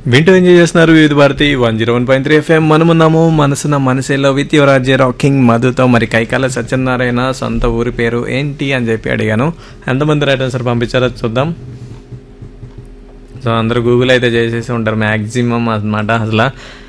వింటూ ఎంజాయ్ చేస్తున్నారు వివిధ భారతి 101.3 FM. మనమున్నాము మనసున మనసేలో విత్ యువర్ రాజ్య రాకింగ్ మధుతో. మరి కైకాల సత్యనారాయణ సొంత ఊరి పేరు ఏంటి అని చెప్పి అడిగాను. ఎంతమంది రైట్ ఆన్సర్ పంపించారో చూద్దాం. సో అందరూ గూగుల్ అయితే చేసేసి ఉంటారు మ్యాక్సిమం అన్నమాట. అసలు